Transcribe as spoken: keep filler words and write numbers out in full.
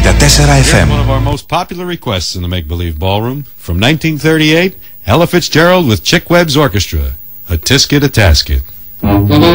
ενενήντα τέσσερα εφ εμ. One of our most popular requests in the Make-Believe Ballroom from nineteen thirty-eight, Ella Fitzgerald with Chick Webb's Orchestra, A Tisket, a Tasket.